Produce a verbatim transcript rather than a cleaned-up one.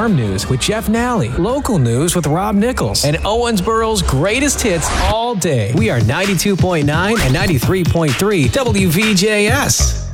Farm News with Jeff Nally, local news with Rob Nichols, and Owensboro's greatest hits all day. We are ninety-two point nine and ninety-three point three W V J S.